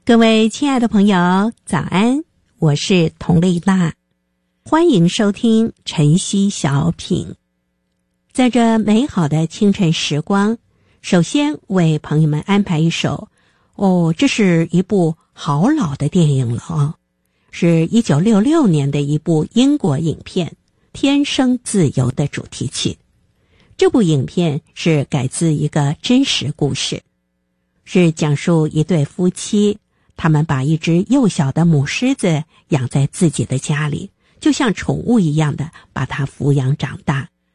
各位亲爱的朋友，早安，我是佟丽娜，欢迎收听晨曦小品。在这美好的清晨时光，首先为朋友们安排一首，这是一部好老的电影了是1966年的一部英国影片《天生自由》的主题曲。这部影片是改自一个真实故事，是讲述一对夫妻，他们把一只幼小的母狮子养在自己的家里，就像宠物一样的把它抚养长大。